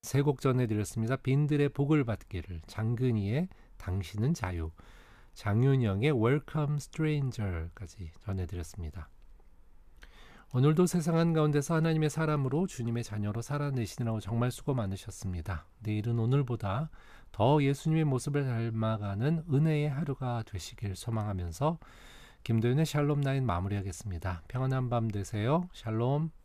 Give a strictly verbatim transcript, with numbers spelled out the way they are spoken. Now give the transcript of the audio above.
세 곡 전해드렸습니다. 빈들의 복을 받기를, 장근희의 당신은 자유, 장윤영의 Welcome Stranger까지 전해드렸습니다. 오늘도 세상 한가운데서 하나님의 사람으로 주님의 자녀로 살아내시느라고 정말 수고 많으셨습니다. 내일은 오늘보다 더 예수님의 모습을 닮아가는 은혜의 하루가 되시길 소망하면서 김도윤의 샬롬 나인 마무리하겠습니다. 평안한 밤 되세요. 샬롬.